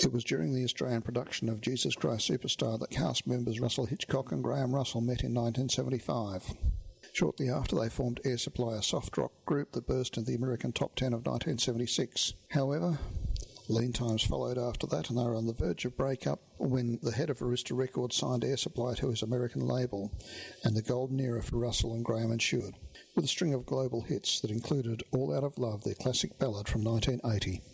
It was during the Australian production of Jesus Christ Superstar that cast members Russell Hitchcock and Graham Russell met in 1975. Shortly after, they formed Air Supply, a soft rock group that burst into the American top 10 of 1976. However, lean times followed after that, and they were on the verge of breakup when the head of Arista Records signed Air Supply to his American label, and the golden era for Russell and Graham ensued, with a string of global hits that included All Out of Love, their classic ballad from 1980.